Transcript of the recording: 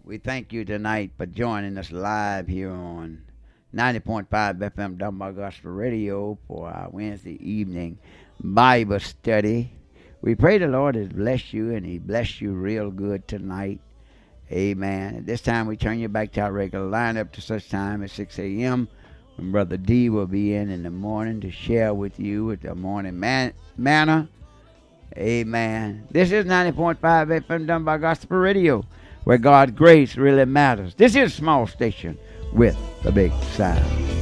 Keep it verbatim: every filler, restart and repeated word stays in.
We thank you tonight for joining us live here on ninety point five F M Dunbar Gospel Radio for our Wednesday evening Bible study. We pray the Lord has blessed you and He blessed you real good tonight. Amen. At this time, we turn you back to our regular lineup to such time as six a.m. when Brother D will be in in the morning to share with you with the morning man- manna. Amen. This is ninety point five F M Dunbar Gospel Radio, where God's grace really matters. This is a small station with a big sound.